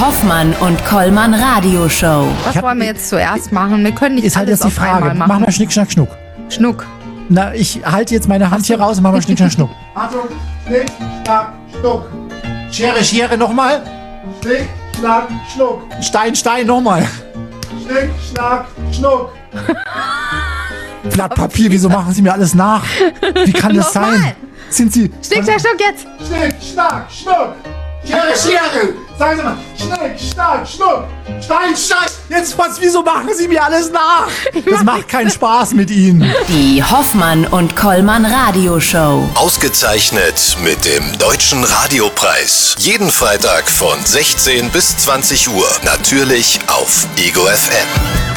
Hoffmann und Kollmann Radioshow. Was wollen wir jetzt zuerst machen? Wir können nicht Ist halt alles jetzt die auf einmal Frage. machen. Mach mal Schnick, Schnack, Schnuck. Schnuck. Na, ich halte jetzt meine Hand hier raus und mach mal Schnick, Schnack, Schnuck. Achtung, Schnick, Schnack, Schnuck. Schere, Schere, nochmal. Schnick, Schnack, Schnuck. Stein, Stein, nochmal. Schnick, Schnack, Schnuck. Blatt Papier, wieso machen Sie mir alles nach? Wie kann das Nochmal. sein? Sind Sie... Schnick, schnack, schnuck jetzt. Schnick, Schnack, Schnuck. Schere, Schere. Sagen Sie mal. Schnick, Schnack, Schnuck. Stein, Stein. Jetzt was, wieso machen Sie mir alles nach? Das macht keinen Spaß mit Ihnen. Die Hoffmann und Kollmann Radioshow. Ausgezeichnet mit dem Deutschen Radiopreis. Jeden Freitag von 16 bis 20 Uhr. Natürlich auf Ego FM.